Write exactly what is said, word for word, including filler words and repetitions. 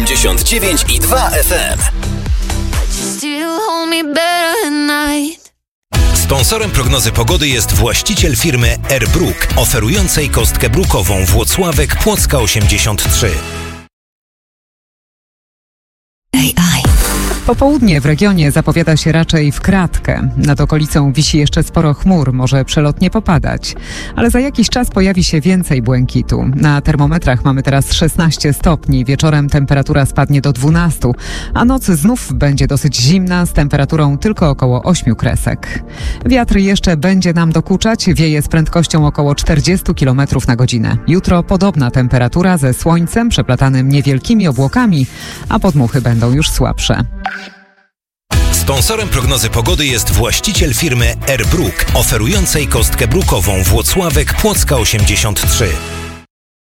osiemdziesiąt dziewięć i dwa F M. Sponsorem prognozy pogody jest właściciel firmy AirBrook, oferującej kostkę brukową Włocławek Płocka osiemdziesiąt trzy. A I. Popołudnie w regionie zapowiada się raczej w kratkę. Nad okolicą wisi jeszcze sporo chmur, może przelotnie popadać. Ale za jakiś czas pojawi się więcej błękitu. Na termometrach mamy teraz szesnaście stopni, wieczorem temperatura spadnie do dwunastu, a noc znów będzie dosyć zimna z temperaturą tylko około ośmiu kresek. Wiatr jeszcze będzie nam dokuczać, wieje z prędkością około czterdzieści kilometrów na godzinę. Jutro podobna temperatura ze słońcem przeplatanym niewielkimi obłokami, a podmuchy będą już słabsze. Sponsorem prognozy pogody jest właściciel firmy AirBrook, oferującej kostkę brukową Włocławek Płocka osiemdziesiąt trzy.